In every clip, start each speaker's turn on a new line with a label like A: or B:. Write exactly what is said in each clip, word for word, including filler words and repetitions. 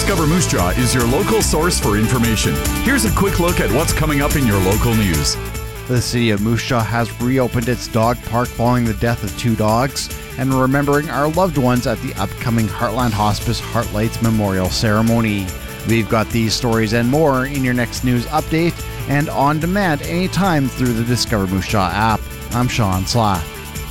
A: Discover Moose Jaw is your local source for information. Here's a quick look at what's coming up in your local news.
B: The city of Moose Jaw has reopened its dog park following the death of two dogs and remembering our loved ones at the upcoming Heartland Hospice Heartlights Memorial Ceremony. We've got these stories and more in your next news update and on demand anytime through the Discover Moose Jaw app. I'm Sean Slack.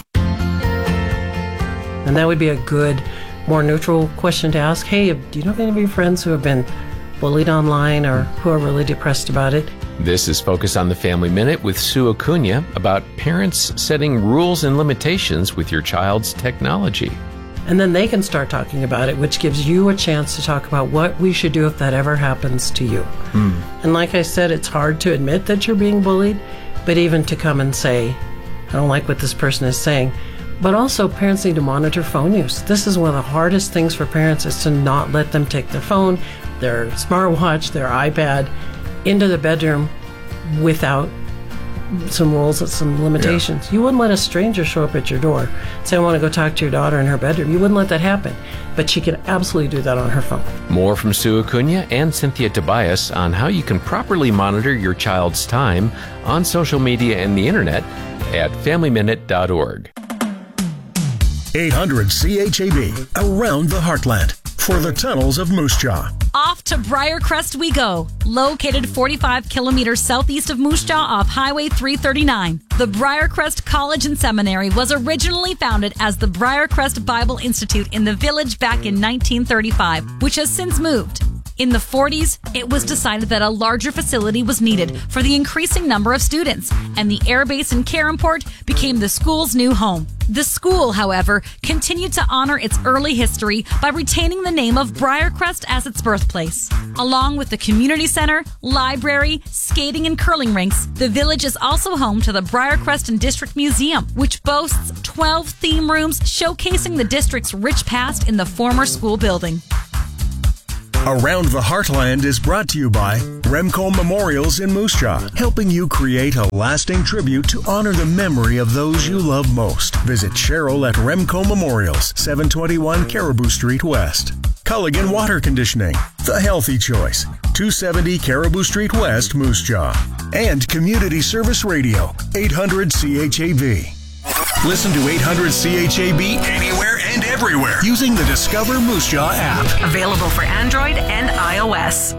C: And that would be a good, more neutral question to ask. Hey, do you know any of your friends who have been bullied online or who are really depressed about it?
D: This is Focus on the Family Minute with Sue Acuna about parents setting rules and limitations with your child's technology.
C: And then they can start talking about it, which gives you a chance to talk about what we should do if that ever happens to you. Mm. And like I said, it's hard to admit that you're being bullied, but even to come and say, I don't like what this person is saying. But also, parents need to monitor phone use. This is one of the hardest things for parents, is to not let them take their phone, their smartwatch, their iPad into the bedroom without some rules and some limitations. Yeah. You wouldn't let a stranger show up at your door, say, I want to go talk to your daughter in her bedroom. You wouldn't let that happen. But she can absolutely do that on her phone.
D: More from Sue Acuna and Cynthia Tobias on how you can properly monitor your child's time on social media and the internet at family minute dot org.
E: eight hundred C H A B, around the heartland, for the tunnels of Moose Jaw.
F: Off to Briarcrest we go. Located forty-five kilometers southeast of Moose Jaw off Highway three thirty-nine. The Briarcrest College and Seminary was originally founded as the Briarcrest Bible Institute in the village back in nineteen thirty-five, which has since moved. In the forties, it was decided that a larger facility was needed for the increasing number of students, and the air base in Caronport became the school's new home. The school, however, continued to honor its early history by retaining the name of Briarcrest as its birthplace. Along with the community center, library, skating, and curling rinks, the village is also home to the Briarcrest and District Museum, which boasts twelve theme rooms showcasing the district's rich past in the former school building.
E: Around the Heartland is brought to you by Remco Memorials in Moose Jaw, helping you create a lasting tribute to honor the memory of those you love most. Visit Cheryl at Remco Memorials, seven twenty-one Caribou Street West. Culligan Water Conditioning, the healthy choice, two seventy Caribou Street West, Moose Jaw. And Community Service Radio, eight hundred C H A B. Listen to eight hundred C H A B anywhere and everywhere using the Discover Moose Jaw app.
G: Available for Android and iOS.